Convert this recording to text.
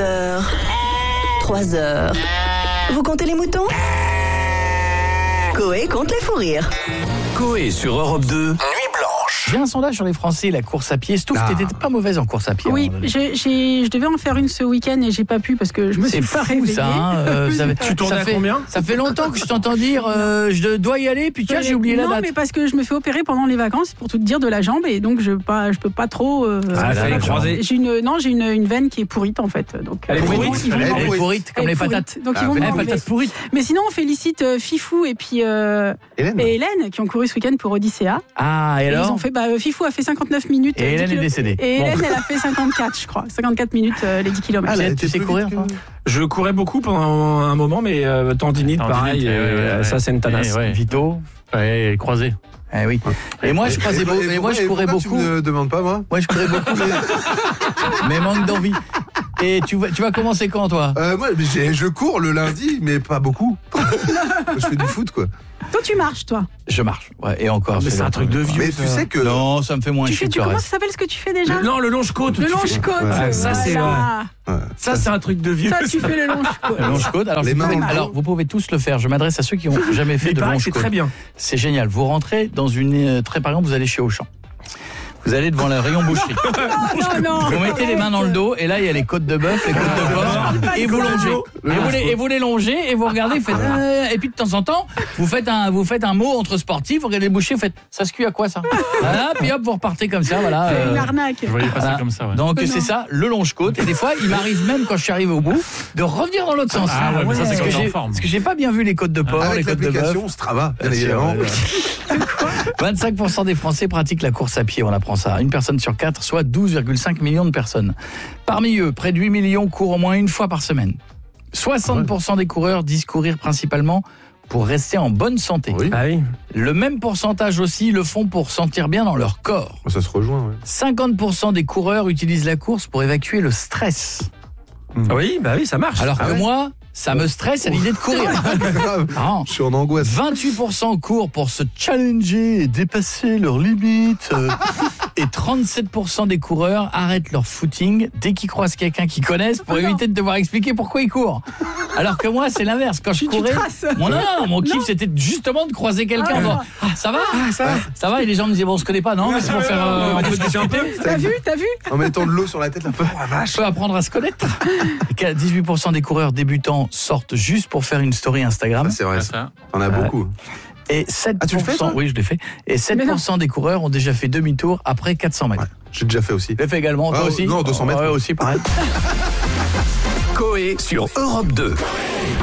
heures, 3 heures. Vous comptez les moutons ? Coé compte les fous rires. Coé sur Europe 2, Nuit Blanche. J'ai un sondage sur les Français, la course à pied. Stouff, t'étais pas mauvaise en course à pied. Oui, je devais en faire une ce week-end et j'ai pas pu parce que je me suis pas réveillée. Ça, hein, tu tournais à combien ? Ça fait longtemps que je t'entends dire je dois y aller, puis tiens, j'ai oublié la date. Non, mais parce que je me fais opérer pendant les vacances, pour tout te dire, de la jambe, et donc je peux pas trop. J'ai une veine qui est pourrite en fait. Donc, elle est pourrite. Elle est pourrite comme les patates. Donc ils vont m'enlever. Patates pourrites. Mais sinon, on félicite Fifou et puis Hélène qui ont couru ce week-end pour Odyssea. Ah, et alors ils ont fait, Fifou a fait 59 minutes. Et Hélène est décédée. Et Hélène, elle a fait 54, je crois. 54 minutes les 10 km. Tu sais courir, toi ? Je courais beaucoup pendant un moment, mais tendinite, pareil, ça c'est une tanasse. Vito, croisé. Eh oui. Et moi, je croisais beaucoup. Et moi, je courais beaucoup. Tu me demandes pas, moi ? Moi, je courais beaucoup, mais manque d'envie. Et tu vas commencer quand, toi ? Moi, je cours le lundi, mais pas beaucoup. Je fais du foot, quoi. Toi, tu marches, toi ? Je marche, ouais, et encore. Mais c'est un truc de vieux. Mais tu sais que... Non, ça me fait moins chier que le Comment reste. ça s'appelle ce que tu fais déjà ? Non, le longe-côte. Le longe-côte. Ouais. Ça, c'est voilà. Ça, c'est un truc de vieux. Toi, tu fais le longe-côte. Le longe-côte. Alors, vous pouvez tous le faire. Je m'adresse à ceux qui n'ont jamais fait de longe-côte. C'est très bien. C'est génial. Vous rentrez dans une... Par exemple, vous allez chez Auchan. Vous allez devant le rayon boucherie. Non. Vous mettez les mains dans le dos et là il y a les côtes de bœuf, les côtes de porc et vous longez. Et vous les longez et vous regardez, vous faites et puis de temps en temps vous faites un mot entre sportifs, vous regardez le boucher, vous faites ça se cuit à quoi ça ? Voilà, puis hop vous repartez comme ça, voilà. C'est une arnaque. Je voyais passer comme ça. Ouais. Donc c'est ça, le longe-côte. Et des fois il m'arrive même quand je suis arrivé au bout de revenir dans l'autre sens. Ah ouais, mais ça c'est quand t'es en forme. Parce que j'ai pas bien vu les côtes de porc, les Avec côtes de bœuf. l'application Strava, bien évidemment. 25% des Français pratiquent la course à pied, on apprend ça. Une personne sur 4, soit 12,5 millions de personnes. Parmi eux, près de 8 millions courent au moins une fois par semaine. 60% des coureurs disent courir principalement pour rester en bonne santé. Oui. Ah oui. Le même pourcentage aussi le font pour sentir bien dans leur corps. Ça se rejoint, ouais. 50% des coureurs utilisent la course pour évacuer le stress. Oui, ça marche. Alors que moi, ça me stresse à l'idée de courir. Non. Je suis en angoisse. 28% courent pour se challenger et dépasser leurs limites. Et 37% des coureurs arrêtent leur footing dès qu'ils croisent quelqu'un qu'ils connaissent pour éviter de devoir expliquer pourquoi ils courent. Alors que moi, c'est l'inverse. Quand je courais, mon kiff, c'était justement de croiser quelqu'un. Ça va. Et les gens me disaient, on se connaît pas, non, mais c'est pour faire un peu discuter. T'as vu En mettant de l'eau sur la tête, là. Je peux apprendre à se connaître. 18% des coureurs débutants sortent juste pour faire une story Instagram. C'est vrai, ça. On a beaucoup. Et 7%, tu le fais, toi ? Oui, je l'ai fait. Et 7% des coureurs ont déjà fait demi-tour après 400 mètres. Ouais, j'ai déjà fait aussi. Je l'ai fait également, toi aussi ? Non, 200 mètres. Ouais, aussi, pareil. Coé sur Europe 2.